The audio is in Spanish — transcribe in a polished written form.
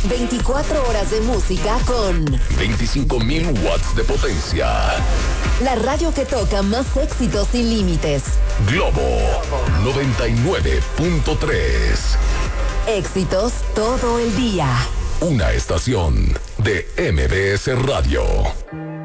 24 horas de música con 25,000 watts de potencia. La radio que toca más éxitos sin límites. Globo 99.3. Éxitos todo el día. Una estación de MBS Radio.